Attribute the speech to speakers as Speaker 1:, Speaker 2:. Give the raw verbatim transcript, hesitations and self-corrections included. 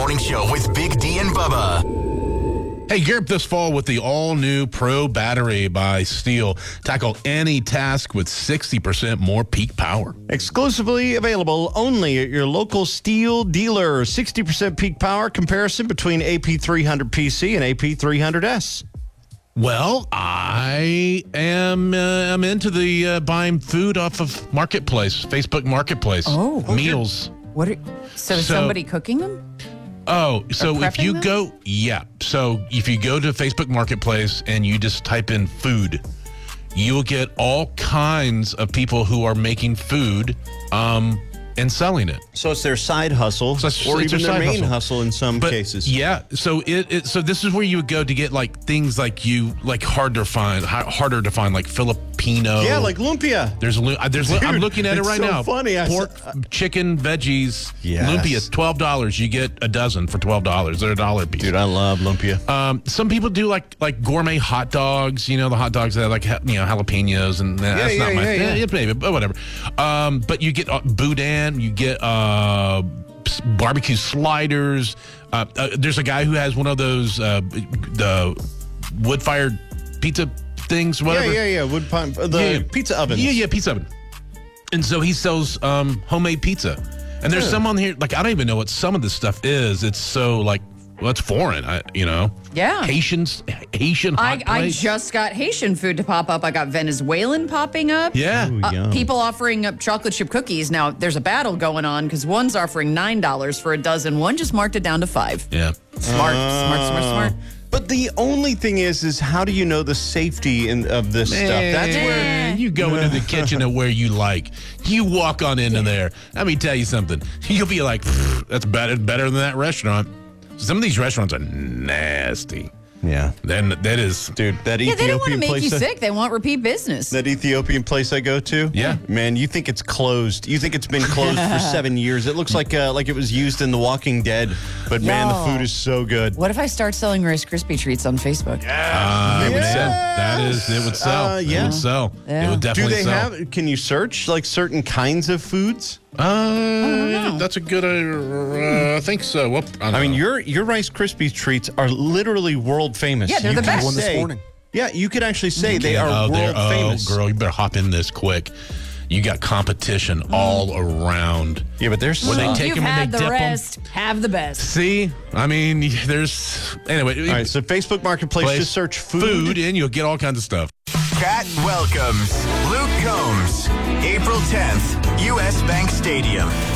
Speaker 1: Morning Show with Big D and Bubba.
Speaker 2: Hey, gear up this fall with the all-new Pro Battery by Steel. Tackle any task with sixty percent more peak power.
Speaker 3: Exclusively available only at your local Steel dealer. sixty percent peak power comparison between A P three hundred P C and A P three hundred S.
Speaker 2: Well, I am uh, I'm into the uh, buying food off of Marketplace, Facebook Marketplace.
Speaker 4: Oh.
Speaker 2: Meals.
Speaker 4: What? Are, so is
Speaker 2: So-
Speaker 4: somebody cooking them?
Speaker 2: Oh, so if
Speaker 4: prepping
Speaker 2: you
Speaker 4: them?
Speaker 2: go, yeah. So if you go to Facebook Marketplace and you just type in food, you'll get all kinds of people who are making food um, and selling it.
Speaker 3: So it's their side hustle,
Speaker 2: So it's-
Speaker 3: or
Speaker 2: it's
Speaker 3: even
Speaker 2: their
Speaker 3: their
Speaker 2: side
Speaker 3: main
Speaker 2: hustle.
Speaker 3: hustle, in some
Speaker 2: But
Speaker 3: cases.
Speaker 2: yeah, so it, it so this is where you would go to get like things like you like hard to find, hi- harder to find, like Filipino.
Speaker 3: Yeah, like lumpia.
Speaker 2: There's, lu- uh, there's. lu- I'm
Speaker 3: Dude,
Speaker 2: looking at it
Speaker 3: it's
Speaker 2: right
Speaker 3: so
Speaker 2: now.
Speaker 3: funny. I
Speaker 2: Pork,
Speaker 3: saw-
Speaker 2: chicken, veggies,
Speaker 3: Yes.
Speaker 2: lumpia, twelve dollars. You get a dozen for twelve dollars. They're a dollar a piece.
Speaker 3: Dude, I love lumpia.
Speaker 2: Um, some people do like like gourmet hot dogs. You know, the hot dogs that have like ha- you know jalapenos, and that's
Speaker 3: yeah,
Speaker 2: not my
Speaker 3: yeah,
Speaker 2: thing.
Speaker 3: yeah.
Speaker 2: Maybe, but whatever. Um, but you get uh, boudin. You get uh, s- barbecue sliders. Uh, uh, there's a guy who has one of those uh, the wood fired pizza things. Whatever.
Speaker 3: Yeah, yeah, yeah. Wood pine, the
Speaker 2: Yeah, yeah.
Speaker 3: pizza ovens.
Speaker 2: Yeah, yeah, pizza oven. And so he sells um, homemade pizza. And there's
Speaker 3: Yeah.
Speaker 2: some on here, like, I don't even know what some of this stuff is. It's so, like, well, it's foreign, I, you know?
Speaker 4: Yeah.
Speaker 2: Haitians, Haitian
Speaker 4: I,
Speaker 2: hot
Speaker 4: I
Speaker 2: plates.
Speaker 4: just got Haitian food to pop up. I got Venezuelan popping up.
Speaker 2: Yeah.
Speaker 3: Ooh,
Speaker 4: Uh,
Speaker 3: yum.
Speaker 4: people offering up chocolate chip cookies. Now, there's a battle going on because one's offering nine dollars for a dozen. One just marked it down to five.
Speaker 2: Yeah.
Speaker 4: Smart, smart, smart, smart.
Speaker 3: But the only thing is, is how do you know the safety in, of this stuff? That's where.
Speaker 2: Man, you go into the kitchen of where you like. You walk on into there. Let me tell you something. You'll be like, "Pfft, that's better, better than that restaurant. Some of these restaurants are nasty.
Speaker 3: Yeah.
Speaker 2: Then that is,
Speaker 3: Dude, that
Speaker 4: Yeah, they don't want to
Speaker 3: Ethiopian
Speaker 4: make you
Speaker 3: place. I-
Speaker 4: sick. They want repeat business.
Speaker 3: That Ethiopian place I go to,
Speaker 2: Yeah.
Speaker 3: man, you think it's closed. You think it's been closed for seven years. It looks like uh, like it was used in The Walking Dead. But man, the
Speaker 4: Yo.
Speaker 3: food is so good.
Speaker 4: What if I start selling Rice Krispie treats on Facebook?
Speaker 2: uh, it would sell. That is, it would sell.
Speaker 3: Uh,
Speaker 2: It
Speaker 3: yeah.
Speaker 2: would sell.
Speaker 4: Yeah.
Speaker 2: It would
Speaker 3: Do
Speaker 2: definitely
Speaker 3: they
Speaker 2: sell.
Speaker 3: have? Can you search like certain kinds of foods?
Speaker 2: Uh, that's a good. Uh, I think so. Whoop, I, don't
Speaker 3: I mean,
Speaker 2: know.
Speaker 3: your your Rice Krispies treats are literally world famous.
Speaker 4: Yeah, they're
Speaker 3: You
Speaker 4: the
Speaker 3: could
Speaker 4: best.
Speaker 5: One this
Speaker 3: say-
Speaker 5: morning.
Speaker 3: Yeah, you could actually say they
Speaker 2: Yeah,
Speaker 3: are
Speaker 2: oh, they're-
Speaker 3: world famous.
Speaker 2: Oh, girl, you better hop in this quick. You got competition all around.
Speaker 3: Yeah, but there's
Speaker 2: When they
Speaker 3: some-
Speaker 2: take
Speaker 4: You've
Speaker 2: them and
Speaker 4: had
Speaker 2: they
Speaker 4: the
Speaker 2: dip 'em.
Speaker 4: rest. Have the best.
Speaker 2: See, I mean, there's anyway.
Speaker 3: All right, so Facebook Marketplace,
Speaker 2: place
Speaker 3: just search food.
Speaker 2: food, and you'll get all kinds of stuff.
Speaker 1: Cat welcomes Luke Combs, April tenth, U S Bank Stadium.